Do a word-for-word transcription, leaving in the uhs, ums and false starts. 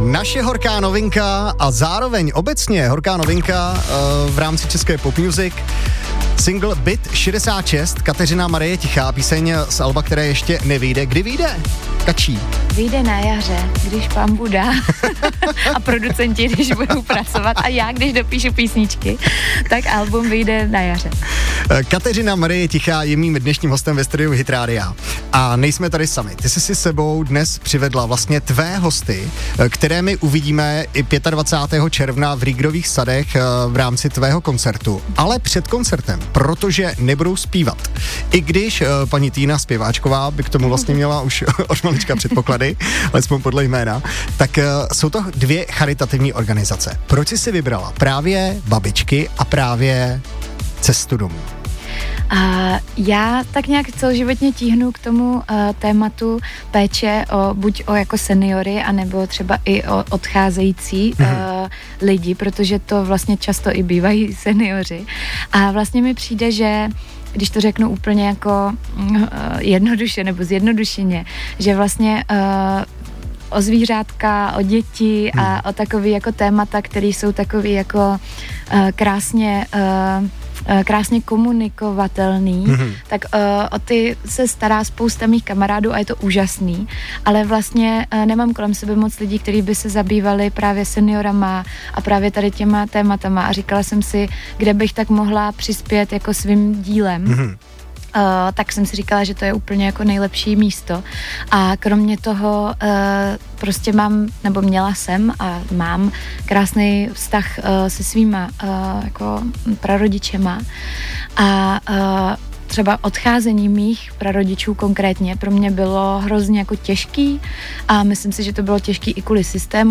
Naše horká novinka a zároveň obecně horká novinka uh, v rámci české pop music. Single Byt šedesát šest, Kateřina Marie Tichá, píseň z alba, které ještě nevyjde. Kdy vyjde? Kačí. Vyjde na jaře, když pán Buda a producenti, když budou pracovat a já, když dopíšu písničky, tak album vyjde na jaře. Kateřina Marie Tichá je mým dnešním hostem ve studiu Hit Rádia. A nejsme tady sami. Ty jsi si sebou dnes přivedla vlastně tvé hosty, které my uvidíme i dvacátého pátého června v Rígrových sadech v rámci tvého koncertu. Ale před koncertem, protože nebudou zpívat. I když paní Týna Zpěváčková by k tomu vlastně měla už od malička předpoklady, alespoň podle jména, tak jsou to dvě charitativní organizace. Proč jsi si vybrala právě babičky a právě cestu domů? A já tak nějak celoživotně tíhnu k tomu uh, tématu péče o, buď o jako seniory, anebo třeba i o odcházející uh, mm. lidi, protože to vlastně často i bývají seniori. A vlastně mi přijde, že když to řeknu úplně jako uh, jednoduše nebo zjednodušeně, že vlastně uh, o zvířátka, o děti a hmm. o takový jako témata, které jsou takový jako uh, krásně uh, krásně komunikovatelný, mm-hmm. tak uh, o ty se stará spousta mých kamarádů a je to úžasný, ale vlastně uh, nemám kolem sebe moc lidí, kteří by se zabývali právě seniorama a právě tady těma tématama a říkala jsem si, kde bych tak mohla přispět jako svým dílem. Mm-hmm. Uh, tak jsem si říkala, že to je úplně jako nejlepší místo a kromě toho uh, prostě mám, nebo měla jsem a mám krásný vztah uh, se svýma uh, jako prarodičema a uh, třeba odcházení mých prarodičů konkrétně pro mě bylo hrozně jako těžký a myslím si, že to bylo těžký i kvůli systému.